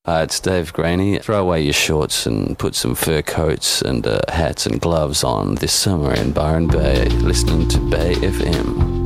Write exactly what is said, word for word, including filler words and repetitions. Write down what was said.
Uh, it's Dave Graney. Throw away your shorts and put some fur coats and uh, hats and gloves on this summer in Byron Bay, listening to Bay F M.